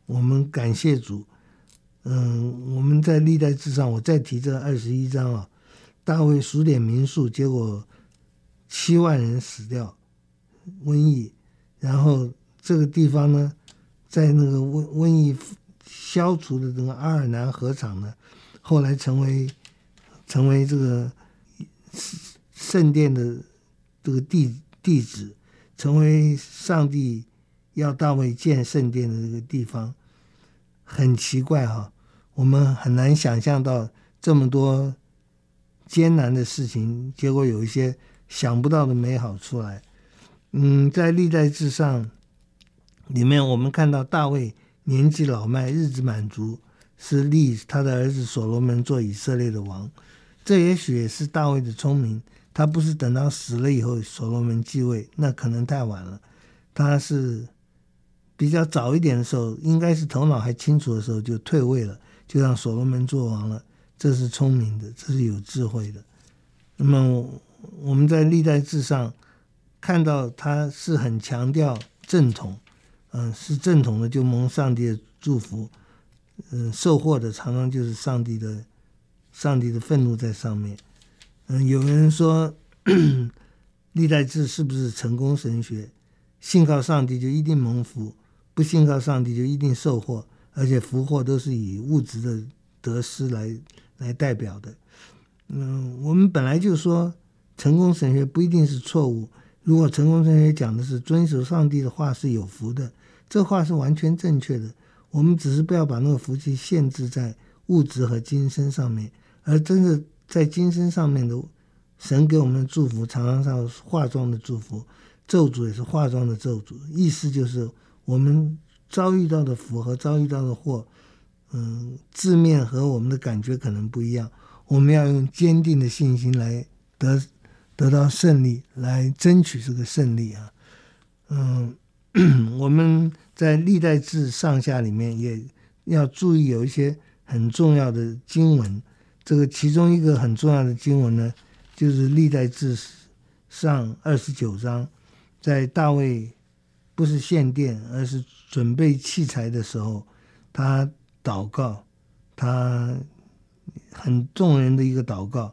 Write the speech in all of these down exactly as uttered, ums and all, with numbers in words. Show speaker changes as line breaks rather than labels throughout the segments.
我们感谢主。嗯，我们在历代志上，我再提这二十一章啊，大卫数点民数，结果七万人死掉，瘟疫。然后这个地方呢，在那个瘟瘟疫消除的这个阿尔南河场呢，后来成为成为这个圣殿的这个地地址，成为上帝要大卫建圣殿的这个地方。很奇怪哈、啊，我们很难想象到这么多艰难的事情，结果有一些想不到的美好出来。嗯，在历代志上里面，我们看到大卫年纪老迈，日子满足，是立他的儿子所罗门做以色列的王。这也许也是大卫的聪明，他不是等到死了以后所罗门继位，那可能太晚了。他是比较早一点的时候，应该是头脑还清楚的时候就退位了，就让所罗门做王了。这是聪明的，这是有智慧的。那么我们在历代志上看到他是很强调正统，嗯、呃，是正统的就蒙上帝的祝福，嗯、呃，受祸的常常就是上帝的上帝的愤怒在上面。嗯、呃，有人说历代志是不是成功神学？信靠上帝就一定蒙福，不信靠上帝就一定受祸，而且福祸都是以物质的得失来来代表的。嗯，我们本来就说成功神学不一定是错误。如果成功神学讲的是遵守上帝的话是有福的，这话是完全正确的。我们只是不要把那个福气限制在物质和今生上面，而真的在今生上面的神给我们的祝福常常是化妆的祝福，咒诅也是化妆的咒诅。意思就是我们遭遇到的福和遭遇到的祸，嗯，字面和我们的感觉可能不一样，我们要用坚定的信心来得得到胜利，来争取这个胜利啊。嗯，我们在历代志上下里面也要注意有一些很重要的经文。这个其中一个很重要的经文呢，就是历代志上二十九章，在大卫不是献殿而是准备器材的时候，他祷告，他很动人的一个祷告。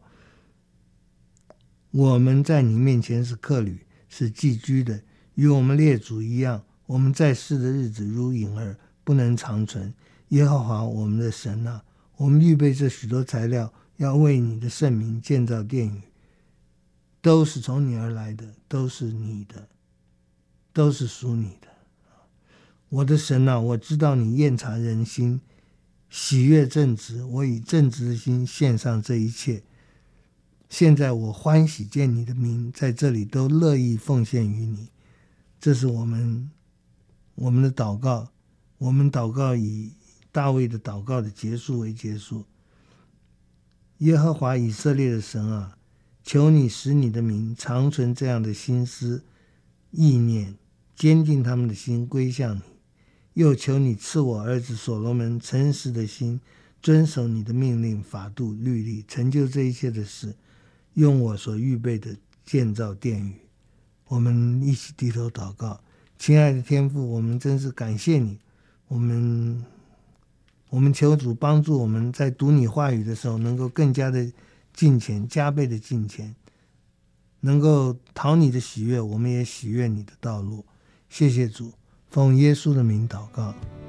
我们在你面前是客旅，是寄居的，与我们列祖一样，我们在世的日子如影儿，不能长存。耶和华我们的神啊，我们预备这许多材料，要为你的圣名建造殿宇，都是从你而来的，都是你的，都是属你的。我的神啊，我知道你验察人心，喜悦正直，我以正直的心献上这一切。现在我欢喜见你的名在这里都乐意奉献于你。这是我们我们的祷告，我们祷告以大卫的祷告的结束为结束。耶和华以色列的神啊，求你使你的名长存这样的心思意念，坚定他们的心归向你。又求你赐我儿子所罗门诚实的心，遵守你的命令法度律例，成就这一切的事，用我所预备的建造殿宇。我们一起低头祷告。亲爱的天父，我们真是感谢你，我们我们求主帮助我们在读你话语的时候能够更加的敬虔，加倍的敬虔，能够讨你的喜悦，我们也喜悦你的道路。谢谢主，奉耶稣的名祷告，